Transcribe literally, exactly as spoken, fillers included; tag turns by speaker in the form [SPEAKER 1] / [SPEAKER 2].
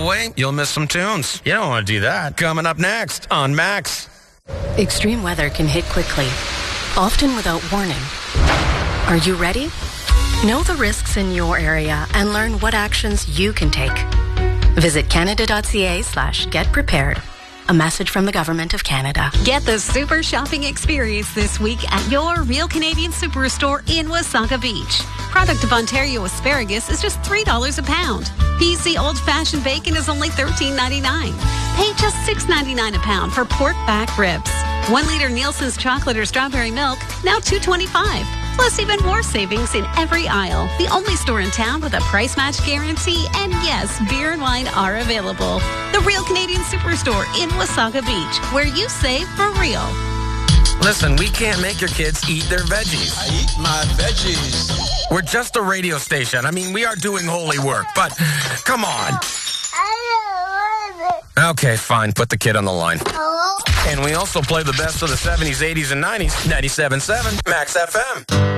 [SPEAKER 1] away, you'll miss some tunes. You don't want to do that. Coming up next on Max.
[SPEAKER 2] Extreme weather can hit quickly, often without warning. Are you ready? Know the risks in your area and learn what actions you can take. Visit canada.ca slash get prepared. A message from the Government of Canada.
[SPEAKER 3] Get the super shopping experience this week at your Real Canadian Superstore in Wasaga Beach. Product of Ontario asparagus is just three dollars a pound. P C old-fashioned bacon is only thirteen ninety-nine. Pay just six ninety-nine a pound for pork back ribs. One liter Nielsen's chocolate or strawberry milk, now two twenty-five. Plus even more savings in every aisle. The only store in town with a price match guarantee. And yes, beer and wine are available. The Real Canadian Superstore in Wasaga Beach, where you save for real.
[SPEAKER 1] Listen, we can't make your kids eat their veggies.
[SPEAKER 4] I eat my veggies.
[SPEAKER 1] We're just a radio station. I mean, we are doing holy work, but come on. Okay, fine. Put the kid on the line.
[SPEAKER 5] Hello?
[SPEAKER 1] And we also play the best of the seventies, eighties, and nineties. ninety-seven point seven Max F M.